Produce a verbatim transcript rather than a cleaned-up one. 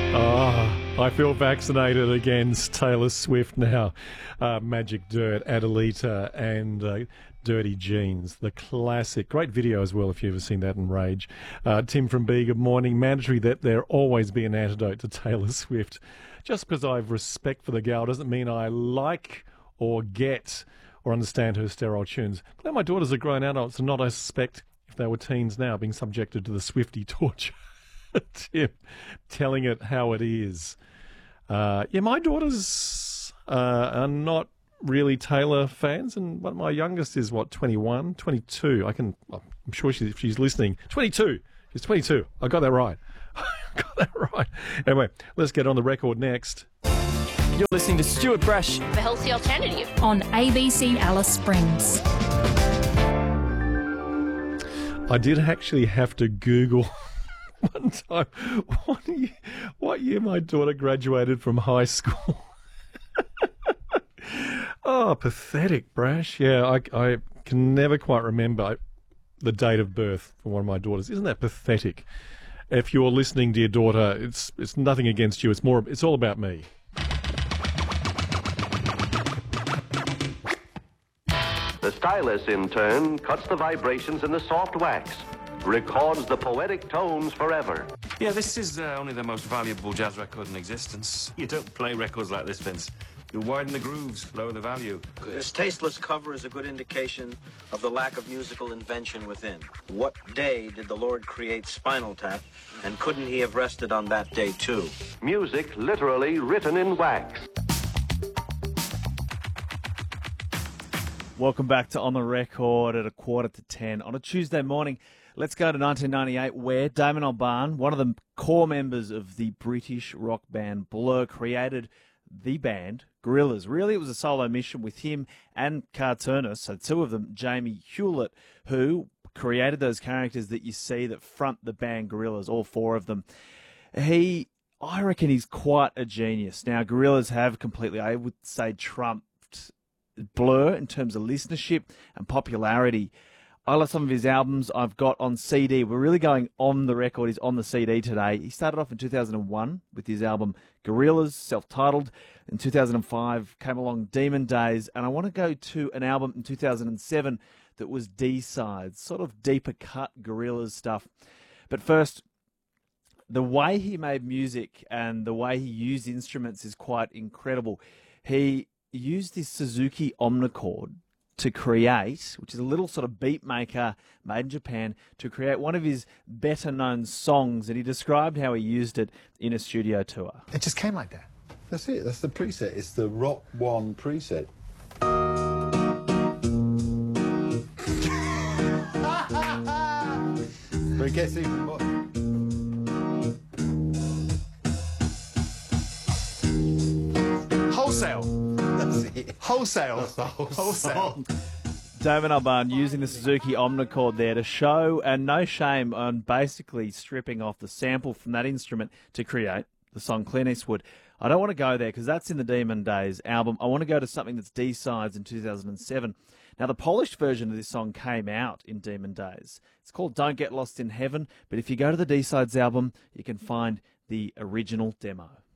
Oh, I feel vaccinated against Taylor Swift now. Uh, Magic Dirt, Adelita, and uh, Dirty Jeans, the classic. Great video as well if you've ever seen that in Rage. Uh, Tim from B, good morning. Mandatory that there always be an antidote to Taylor Swift. Just because I have respect for the gal doesn't mean I like or get or understand her sterile tunes. Glad my daughters are grown adults and not, I suspect, if they were teens now, being subjected to the Swiftie torture. Tim, telling it how it is. Uh, yeah, my daughters uh, are not really Taylor fans, and but my youngest is, what, twenty-one, twenty-two. I can, I'm sure she's, if she's listening. twenty-two. She's twenty-two. I got that right. I got that right. Anyway, let's get on the record next. You're listening to Stuart Brash. The healthy alternative. On A B C Alice Springs. I did actually have to Google one time what year, what year my daughter graduated from high school. Oh, pathetic, Brash. Yeah, I, I can never quite remember the date of birth for one of my daughters. Isn't that pathetic? If you're listening, dear daughter, it's it's nothing against you. It's more. It's all about me. The stylus, in turn, cuts the vibrations in the soft wax, records the poetic tones forever. Yeah, this is uh, only the most valuable jazz record in existence. You don't play records like this, Vince. You widen the grooves, lower the value. This tasteless cover is a good indication of the lack of musical invention within. What day did the Lord create Spinal Tap, and couldn't he have rested on that day too? Music literally written in wax. Welcome back to On the Record at a quarter to ten on a Tuesday morning. Let's go to nineteen ninety-eight, where Damon Albarn, one of the core members of the British rock band Blur, created the band Gorillaz. Really, it was a solo mission with him and cartoonist, so two of them, Jamie Hewlett, who created those characters that you see that front the band Gorillaz, all four of them. He, I reckon he's quite a genius. Now, Gorillaz have completely, I would say, trumped Blur in terms of listenership and popularity. I love some of his albums I've got on C D. We're really going on the record. He's on the C D today. He started off in two thousand one with his album Gorillaz, self-titled. In two thousand five came along Demon Days. And I want to go to an album in two thousand seven that was D-sides, sort of deeper cut Gorillaz stuff. But first, the way he made music and the way he used instruments is quite incredible. He used this Suzuki Omnichord to create, which is a little sort of beat maker made in Japan, to create one of his better known songs, and he described how he used it in a studio tour. It just came like that. That's it, that's the preset. It's the Rock One preset. But it gets even more. Wholesale. That's it. Wholesale. That's the whole Wholesale. song. Damon Albarn using the Suzuki Omnichord there to show, and no shame on basically stripping off the sample from that instrument to create the song Clint Eastwood. I don't want to go there because that's in the Demon Days album. I want to go to something that's D-sides in two thousand seven. Now, the polished version of this song came out in Demon Days. It's called Don't Get Lost in Heaven, but if you go to the D-sides album, you can find the original demo.